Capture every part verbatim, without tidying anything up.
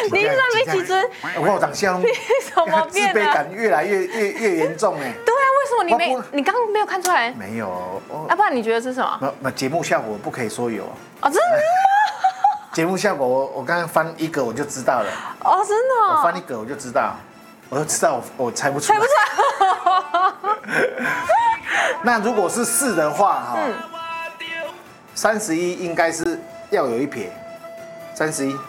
你是没几尊？ 我有长相， 你怎么变自卑了？ 感越来越越越严重哎。 对啊，为什么你没我不？ 你刚刚没有看出来？ 没有，哦要不然你觉得是什么？ 那那节目效果不可以说有。 哦，真的吗？ 节目效果我我刚刚翻一个我就知道了， 哦，真的哦。 我翻一个我就知道，我就知道我我猜不出来。 猜不出来。 那如果是四的话哈， 嗯三十一应该是要有一撇，三十一，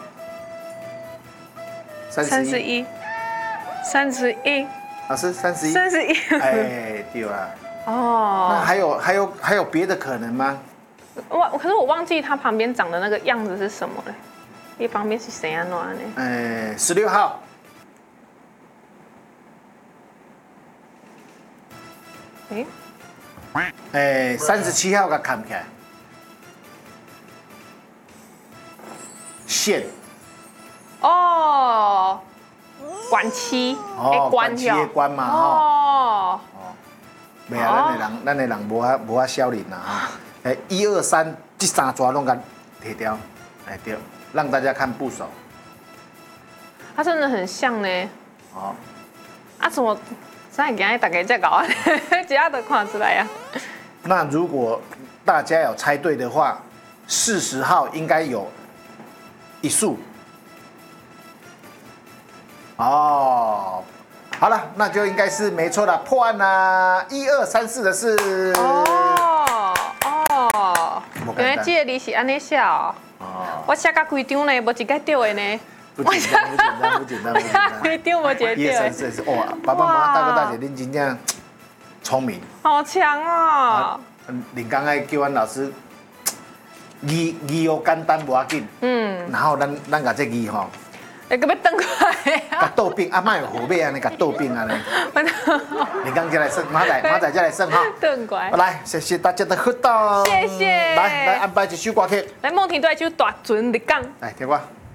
三三十一，三十一， 老师三十一， 三十一。 哎，对啊。那哦， 还有还有还有别的可能吗？ 我可是我忘记它旁边长的那个样子是什么了。一旁边是谁啊？弄呢？ 哎，十六号， 哎， 哎，三十七号给砍起来，线哦，管七， 哦， 关七的关嘛哈。 哦， 袂啊，咱的人咱的人无啊无啊少年啦哈。哎，一二三，这三抓拢甲摕掉，哎对，让大家看部首。 它真的很像呢。 哦， 啊，怎么？咱今日大家在搞啊，一下都看出来呀。 那如果大家有猜对的话，四十号应该有一束。哦，好了，那就应该是没错了，破案啦！一二三四的是。 哦哦， 不简单原来这个字是安尼写哦。 哦， 我写到规张呢，无一个对的呢。 不简单，不简单，不简单，不简单。 规张无一个一二三对的， 四是哇，爸爸妈妈、大哥大姐，恁真正聪明。 好强哦。 嗯，恁刚才叫阮老师，字字哦简单无要紧， 嗯， 然后咱咱甲这字吼， 你个要登过来甲啊？ 倒并，啊莫有后尾安尼甲倒并安尼。你刚才来算，马仔马仔再来算哈。 登过来。 来，谢谢大家的互动。 谢谢来来安排一首歌曲， 来，梦婷对就大船入港。 来听我。